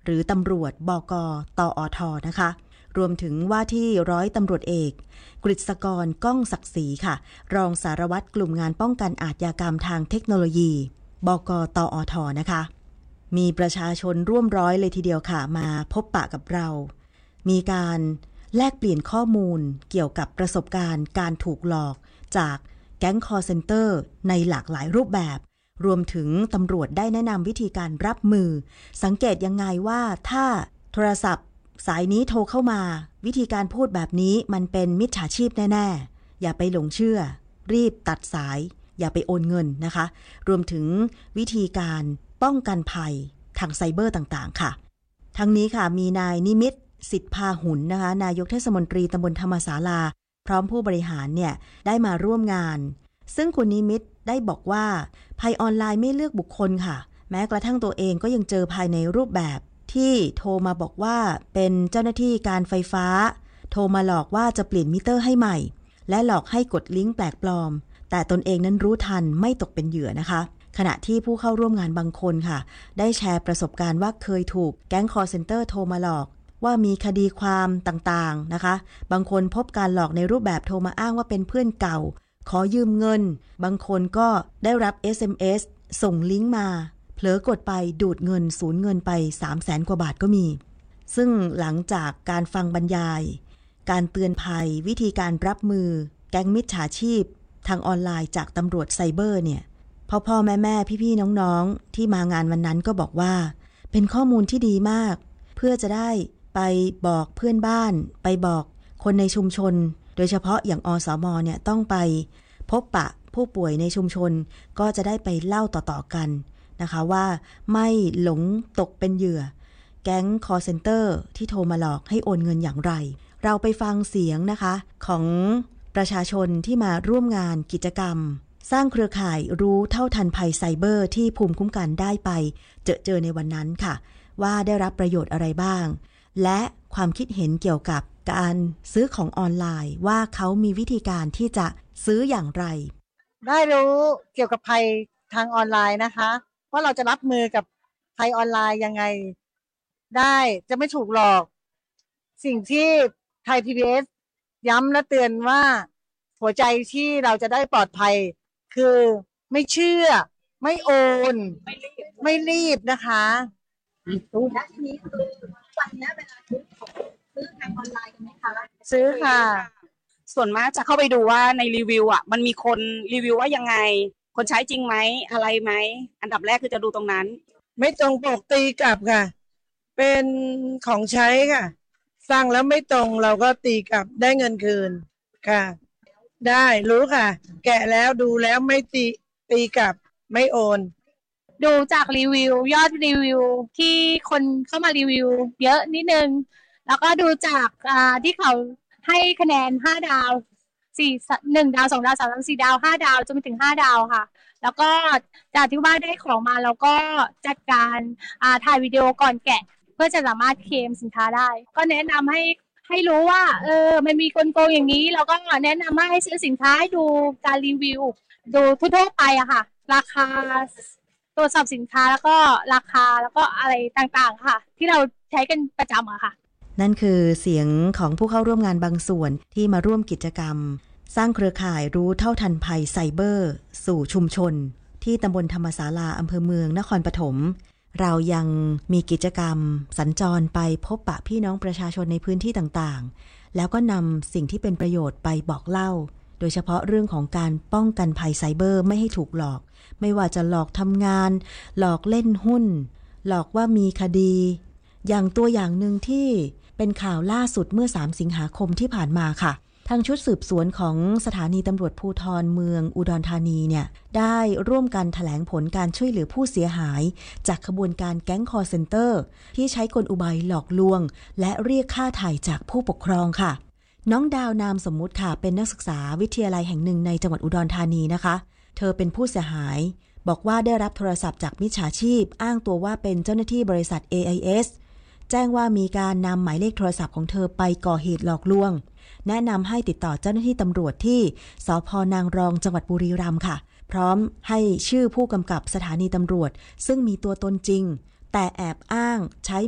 หรือตำรวจบก.ตอท.นะคะรวมถึงว่าที่ร้อยตำรวจเอกกฤษกรก้องศักดิ์ศรีค่ะรองสารวัตรกลุ่มงานป้องกันอาชญากรรมทางเทคโนโลยีบก.ตอท.นะคะมีประชาชนร่วมร้อยเลยทีเดียวค่ะมาพบปะกับเรามีการแลกเปลี่ยนข้อมูลเกี่ยวกับประสบการณ์การถูกหลอกจากแก๊งคอลเซ็นเตอร์ในหลากหลายรูปแบบรวมถึงตำรวจได้แนะนำวิธีการรับมือสังเกตยังไงว่าถ้าโทรศัพท์สายนี้โทรเข้ามาวิธีการพูดแบบนี้มันเป็นมิจฉาชีพแน่ๆอย่าไปหลงเชื่อรีบตัดสายอย่าไปโอนเงินนะคะรวมถึงวิธีการป้องกันภัยทางไซเบอร์ต่างๆค่ะทั้งนี้ค่ะมีนายนิมิตรสิทธิพาหุนนะคะนายกเทศมนตรีตำบลธรรมศาลาพร้อมผู้บริหารเนี่ยได้มาร่วมงานซึ่งคุณนิมิตรได้บอกว่าภัยออนไลน์ไม่เลือกบุคคลค่ะแม้กระทั่งตัวเองก็ยังเจอภายในรูปแบบที่โทรมาบอกว่าเป็นเจ้าหน้าที่การไฟฟ้าโทรมาหลอกว่าจะเปลี่ยนมิเตอร์ให้ใหม่และหลอกให้กดลิงก์แปลกปลอมแต่ตนเองนั้นรู้ทันไม่ตกเป็นเหยื่อนะคะขณะที่ผู้เข้าร่วมงานบางคนค่ะได้แชร์ประสบการณ์ว่าเคยถูกแก๊งคอลเซ็นเตอร์โทรมาหลอกว่ามีคดีความต่างๆนะคะบางคนพบการหลอกในรูปแบบโทรมาอ้างว่าเป็นเพื่อนเก่าขอยืมเงินบางคนก็ได้รับ SMS ส่งลิงก์มาเผลอกดไปดูดเงินสูญเงินไป 300,000 กว่าบาทก็มีซึ่งหลังจากการฟังบรรยายการเตือนภัยวิธีการรับมือแก๊งมิจฉาชีพทางออนไลน์จากตำรวจไซเบอร์เนี่ยพ่อแม่พี่ๆน้องๆที่มางานวันนั้นก็บอกว่าเป็นข้อมูลที่ดีมากเพื่อจะได้ไปบอกเพื่อนบ้านไปบอกคนในชุมชนโดยเฉพาะอย่างอสม.เนี่ยต้องไปพบปะผู้ป่วยในชุมชนก็จะได้ไปเล่าต่อๆกันนะคะว่าไม่หลงตกเป็นเหยื่อแก๊งคอลเซ็นเตอร์ที่โทรมาหลอกให้โอนเงินอย่างไรเราไปฟังเสียงนะคะของประชาชนที่มาร่วมงานกิจกรรมสร้างเครือข่ายรู้เท่าทันภัยไซเบอร์ที่ภูมิคุ้มกันได้ไปเจอในวันนั้นค่ะว่าได้รับประโยชน์อะไรบ้างและความคิดเห็นเกี่ยวกับการซื้อของออนไลน์ว่าเขามีวิธีการที่จะซื้ออย่างไรได้รู้เกี่ยวกับภัยทางออนไลน์นะคะว่าเราจะรับมือกับภัยออนไลน์ยังไงได้จะไม่ถูกหลอกสิ่งที่ไทย PBS ย้ำและเตือนว่าหัวใจที่เราจะได้ปลอดภัยคือไม่เชื่อไม่โอนไม่รีบนะคะและทีนี้คือวันนี้เวลาซื้อทางออนไลน์กันไหมคะซื้อค่ะส่วนมากจะเข้าไปดูว่าในรีวิวอ่ะมันมีคนรีวิวว่ายังไงคนใช้จริงไหมอะไรไหมอันดับแรกคือจะดูตรงนั้นไม่ตรงปกตีกลับค่ะเป็นของใช้ค่ะสั่งแล้วไม่ตรงเราก็ตีกลับได้เงินคืนค่ะได้รู้ค่ะแกะแล้วดูแล้วไม่ตีกลับไม่โอนดูจากรีวิวยอดรีวิวที่คนเข้ามารีวิวเยอะนิดนึงแล้วก็ดูจากที่เขาให้คะแนน5 ดาว1 ดาว2 ดาว3 ดาว4 ดาว5 ดาวจนไปถึง5 ดาวค่ะแล้วก็จากที่ว่าได้ของมาแล้วก็จัดการถ่ายวิดีโอก่อนแกะเพื่อจะสามารถเคลมสินค้าได้ก็แนะนำให้รู้ว่ามันมีกลโกงอย่างนี้แล้วก็แนะนำว่าให้ซื้อสินค้าให้ดูการรีวิวดูทั่วๆไปอะค่ะราคาตรวจสอบสินค้าแล้วก็ราคาแล้วก็อะไรต่างๆค่ะที่เราใช้กันประจำอะค่ะนั่นคือเสียงของผู้เข้าร่วมงานบางส่วนที่มาร่วมกิจกรรมสร้างเครือข่ายรู้เท่าทันภัยไซเบอร์สู่ชุมชนที่ตำบลธรรมศาลาอำเภอเมืองนครปฐมเรายังมีกิจกรรมสัญจรไปพบปะพี่น้องประชาชนในพื้นที่ต่างๆแล้วก็นำสิ่งที่เป็นประโยชน์ไปบอกเล่าโดยเฉพาะเรื่องของการป้องกันภัยไซเบอร์ไม่ให้ถูกหลอกไม่ว่าจะหลอกทำงานหลอกเล่นหุ้นหลอกว่ามีคดีอย่างตัวอย่างหนึ่งที่เป็นข่าวล่าสุดเมื่อ3 สิงหาคมที่ผ่านมาค่ะทางชุดสืบสวนของสถานีตำรวจภูธรเมืองอุดรธานีเนี่ยได้ร่วมกันแถลงผลการช่วยเหลือผู้เสียหายจากขบวนการแก๊งคอลเซ็นเตอร์ที่ใช้กลอุบายหลอกลวงและเรียกค่าไถ่จากผู้ปกครองค่ะน้องดาวนามสมมุติค่ะเป็นนักศึกษาวิทยาลัยแห่งหนึ่งในจังหวัดอุดรธานีนะคะเธอเป็นผู้เสียหายบอกว่าได้รับโทรศัพท์จากมิจฉาชีพอ้างตัวว่าเป็นเจ้าหน้าที่บริษัท AIS แจ้งว่ามีการนำหมายเลขโทรศัพท์ของเธอไปก่อเหตุหลอกลวงแนะนำให้ติดต่อเจ้าหน้าที่ตำรวจที่สภ.นางรองจังหวัดบุรีรัมย์ค่ะพร้อมให้ชื่อผู้กำกับสถานีตำรวจซึ่งมีตัวตนจริงแต่แอบอ้างใช้